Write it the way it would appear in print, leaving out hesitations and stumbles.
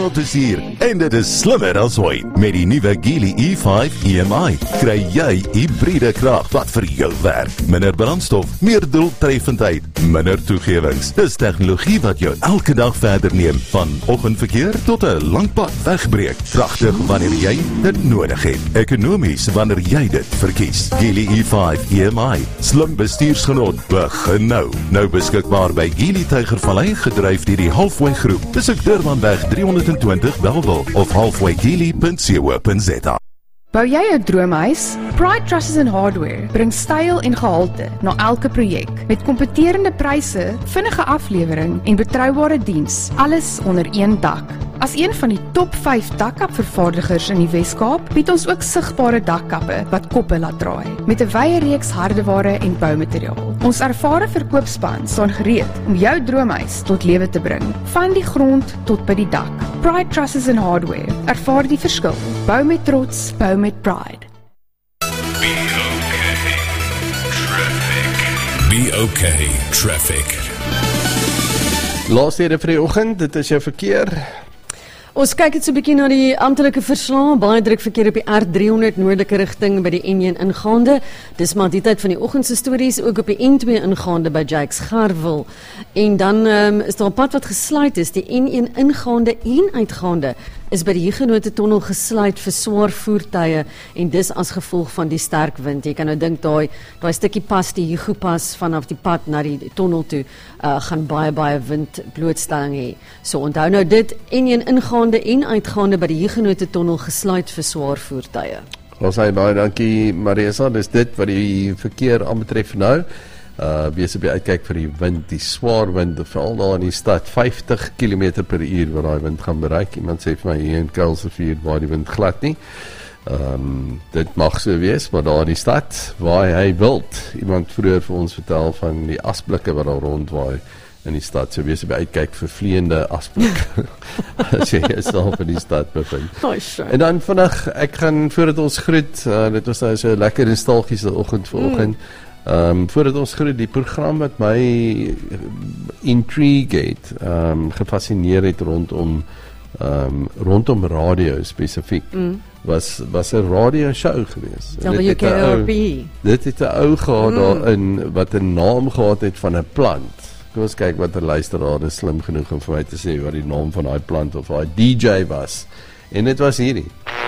Het is hier en dit is slimmer as ooit. Met die nuwe Geely E5 EMI kry jy hybride krag wat vir jou werk. Minder brandstof, meer doeltreffendheid, minder toegewings. Dis tegnologie wat jou elke dag verder neem, van oggendverkeer tot 'n lang pad wegbreek. Pragtig wanneer jy dit nodig het. Ekonomies wanneer jy dit verkies. Geely E5 EMI, slim bestuursgenot, begin nou. Nou beskikbaar by Geely Tygervallei, gedryf deur die Halfway Groep. Besoek Durbanweg 320 Bellville of halfwaygeely.co.za. Bou jy 'n droomhuis? Pride Trusses and Hardware bring styl en gehalte na elke projek met kompeterende pryse, vinnige aflewering en betroubare diens, alles onder een dak. As een van die top 5 dakkapvervaardigers in die Wes-Kaap, bied ons ook sigbare dakkappe wat koppe laat draai, met 'n wye reeks hardeware en boumateriaal. Ons ervare verkoopspan staan gereed om jou droomhuis tot lewe te bring, van die grond tot by die dak. Pride Trusses and Hardware, ervaar die verskil. Bou met trots, bou met pride. Be okay, traffic. Laaste vir die oggend, dit is jou verkeer. Ons kyk net so 'n bietjie na die amptelike verslae. Baie druk verkeer op die R300 noordelike rigting by die N1 ingaande. Dis maar die tyd van die oggend se stories, ook op die N2 ingaande by Jakes Gerwel. En dan is daar 'n pad wat gesluit is, die N1 ingaande en uitgaande is by die Huguenot tunnel gesluit vir swaar voertuie en dis as gevolg van die sterk wind. Jy kan nou dink daai stukkie pas, die Hugo pas vanaf die pad na die tunnel toe, gaan baie windblootstelling hê. So onthou nou dit, N1 ingaande en uitgaande by die Huguenot tunnel gesluit vir swaar voertuie. Ons sê baie dankie Marisa, dis dit wat die verkeer aanbetref nou. Wees op die uitkyk vir die wind, die swaar wind, veral daar in die stad, 50 km per uur wat daai wind gaan bereik. Iemand sê vir my hier in Kuilsrivier waar die wind glad nie. Dit mag so wees, maar daar in die stad waai hy wild. Iemand vroeër vir ons vertel van die asblikke wat daar rondwaai in die stad. So wees op die uitkyk vir vleiende asblikke as jy jouself in die stad bevind. En dan vandag, ek gaan voordat ons groet, dit was nou so 'n lekker nostalgiese oggend vanoggend. Voordat ons groet, die program wat my intrigue het, gefascineer het rondom radio spesifiek, was 'n radio show gewees. WKRP. Dit het 'n ou gehad daarin wat 'n naam gehad het van 'n plant. Kom ons kyk wat 'n luisteraar is slim genoeg om vir my te sê wat die naam van daai plant of daai DJ was. En dit was hierdie.